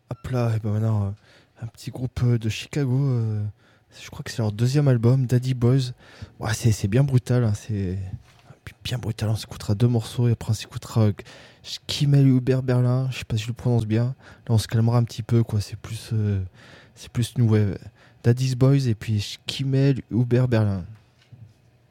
Hop là, et ben maintenant, un petit groupe de Chicago. Je crois que c'est leur deuxième album, Daddy Boys. Ouais, c'est bien brutal, hein, c'est bien brutal. On s'écoutera deux morceaux et après on s'écoutera Kimmel Hubert Berlin. Je sais pas si je le prononce bien. Là, on se calmera un petit peu, quoi. C'est plus nous, ouais. Daddy's Boys et puis Kimmel Hubert Berlin.